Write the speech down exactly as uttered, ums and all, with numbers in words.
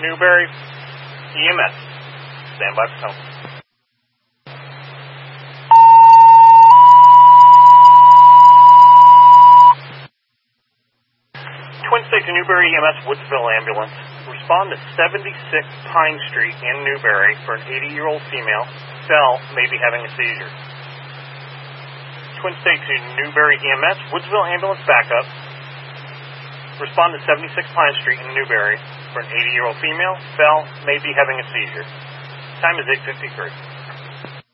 Newberry E M S. Stand by for tone. Twin State to Newberry E M S Woodsville ambulance. Respond to seventy-six Pine Street in Newberry for an eighty-year-old female. Fell, may be having a seizure. Twin State to Newberry E M S Woodsville ambulance backup. Respond to seventy-six Pine Street in Newberry for an eighty-year-old female. Fell, may be having a seizure. Time is eight fifty-three.